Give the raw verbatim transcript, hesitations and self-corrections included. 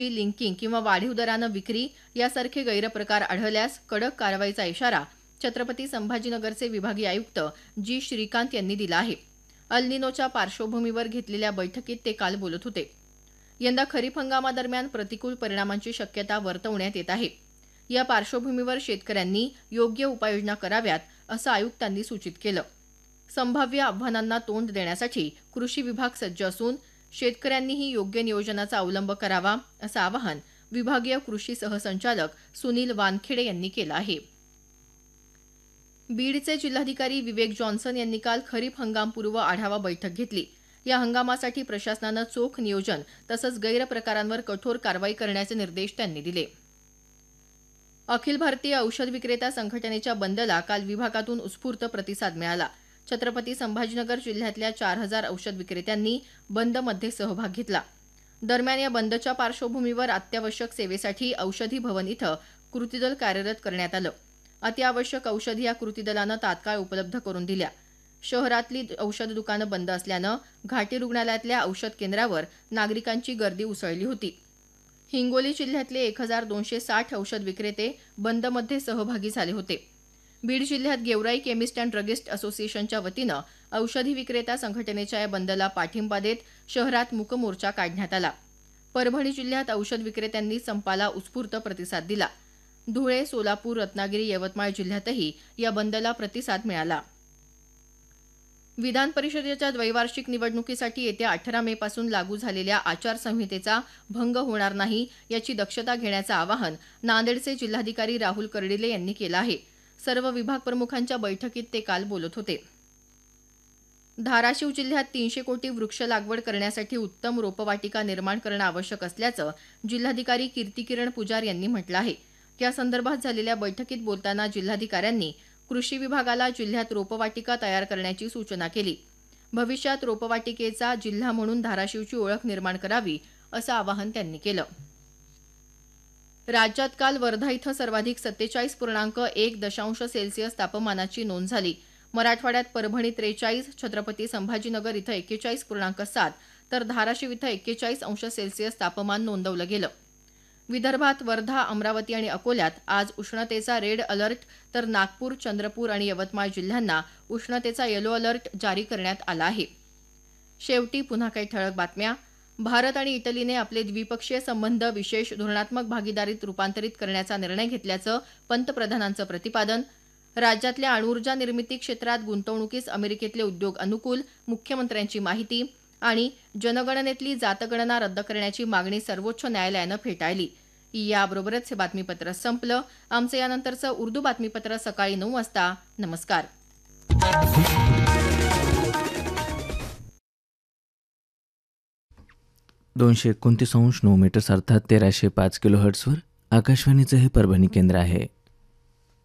Linking किंवा वाढीव दरानं विक्री यासारखे गैरप्रकार आढळल्यास कडक कारवाईचा इशारा छत्रपती संभाजीनगरचे विभागीय आयुक्त जी श्रीकांत यांनी दिला आहे. अल निनोच्या पार्श्वभूमीवर घेतलेल्या बैठकीत ते काल बोलत होते. यंदा खरीप हंगामादरम्यान प्रतिकूल परिणामांची शक्यता वर्तवण्यात येत आहे. या पार्श्वभूमीवर शेतकऱ्यांनी योग्य उपाययोजना कराव्यात असं आयुक्तांनी सूचित केलं. संभाव्य आव्हानांना तोंड देण्यासाठी कृषी विभाग सज्ज असून शेतकऱ्यांनीही योग्य नियोजनाचा अवलंब करावा असं आवाहन विभागीय कृषी सहसंचालक सुनील वानखेडे यांनी केलं आहे. बीडचे जिल्हाधिकारी विवेक जॉन्सन यांनी काल खरीप हंगामपूर्व आढावा बैठक घेतली. या हंगामासाठी प्रशासनानं चोख नियोजन तसंच गैरप्रकारांवर कठोर कारवाई करण्याचे निर्देश त्यांनी दिले. अखिल भारतीय औषध विक्रेता संघटनेच्या बंदला काल विभागातून उत्स्फूर्त प्रतिसाद मिळाला. छत्रपती संभाजीनगर जिल्ह्यातल्या चार हजार औषध विक्रेत्यांनी बंदमध्ये सहभाग घेतला. दरम्यान या बंदच्या पार्श्वभूमीवर अत्यावश्यक सेवेसाठी औषधी भवन इथं कृतीदल कार्यरत करण्यात आलं. अत्यावश्यक औषधी या कृतीदलानं तात्काळ उपलब्ध करून दिल्या. शहरातली औषध दुकानं बंद असल्यानं घाटी रुग्णालयातल्या औषध केंद्रावर नागरिकांची गर्दी उसळली होती. हिंगोली जिल्ह्यातले एक हजार दोनशे साठ औषध विक्रेते बंदमध्ये सहभागी झाले होते. बीड जिल्ह्यात गेवराई केमिस्ट अँड ड्रगिस्ट असोसिएशनच्या वतीनं औषधी विक्रेता संघटनेच्या या बंदला पाठिंबा देत शहरात मूक मोर्चा काढण्यात आला. परभणी जिल्ह्यात औषध विक्रेत्यांनी संपाला उत्स्फूर्त प्रतिसाद दिला. धुळे, सोलापूर, रत्नागिरी, यवतमाळ जिल्ह्यातही या बंदला प्रतिसाद मिळाला. विधान परिषदेच्या द्वैवार्षिक निवडणुकीसाठी येत्या अठरा मे पासून लागू झालेल्या आचारसंहितेचा भंग होणार नाही याची दक्षता घेण्याचं आवाहन नांदेडचे जिल्हाधिकारी राहुल कर्डिले यांनी केलं आहे. सर्व विभाग प्रमुखांच्या बैठकीत ते काल बोलत होते. धाराशिव जिल्ह्यात तीनशे कोटी वृक्ष लागवड करण्यासाठी उत्तम रोपवाटिका निर्माण करणं आवश्यक असल्याचं जिल्हाधिकारी कीर्तिकिरण पुजार यांनी म्हटलं आहे. या संदर्भात झालेल्या बैठकीत बोलताना जिल्हाधिकाऱ्यांनी कृषी विभागाला जिल्ह्यात रोपवाटिका तयार करण्याची सूचना केली. भविष्यात रोपवाटिकेचा जिल्हा म्हणून धाराशिवची ओळख निर्माण करावी असं आवाहन त्यांनी केलं. राज्यात काल वर्धा इथं सर्वाधिक सत्तेचाळीस पूर्णांक एक दशांश सेल्सिअस तापमानाची नोंद झाली. मराठवाड्यात परभणी त्रेचाळीस, छत्रपती संभाजीनगर इथं एक्केचाळीस पूर्णांक सात तर धाराशिव इथं एक्केचाळीस अंश सेल्सिअस तापमान नोंदवलं गेलं. विदर्भात वर्धा, अमरावती आणि अकोल्यात आज उष्णतेचा रेड अलर्ट तर नागपूर, चंद्रपूर आणि यवतमाळ जिल्ह्यांना उष्णतेचा येलो अलर्ट जारी करण्यात आला आहे. शेवटी पुन्हा काही ठळक बातम्या. भारत आणि इटलीने आपले द्विपक्षीय संबंध विशेष धोरणात्मक भागीदारीत रूपांतरित करण्याचा निर्णय घेतल्याचं पंतप्रधानांचं प्रतिपादन. राज्यातल्या अणुऊर्जा निर्मिती क्षेत्रात गुंतवणुकीस अमेरिकेतले उद्योग अनुकूल, मुख्यमंत्र्यांची माहिती. आणि जनगणनेतली जातगणना रद्द करण्याची मागणी सर्वोच्च न्यायालयानं फेटाळली. याबरोबरच हे बातमीपत्र संपलं. आमचं यानंतरचं उर्दू बातमीपत्र सकाळी नऊ वाजता. नमस्कार. दोनशे एकोणतीस अंश नऊ मीटर्स अर्थात तेराशे पाच किलो हर्ट्सवर आकाशवाणीचं हे परभणी केंद्र आहे.